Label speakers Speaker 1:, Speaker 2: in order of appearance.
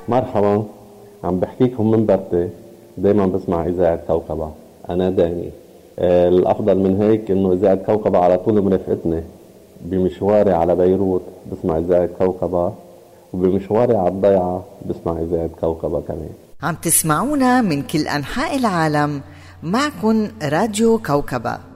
Speaker 1: مرحبا، عم بحكيكم من برتي. دايما بسمع إذاعة كوكبة. أنا داني. الأفضل من هيك إنه إذاعة كوكبة على طول مرافقتني. بمشواري على بيروت بسمع إذاعة كوكبة، وبمشواري على الضيعة بسمع إذاعة كوكبة كمان.
Speaker 2: عم تسمعونا من كل أنحاء العالم. معكن راديو كوكبة.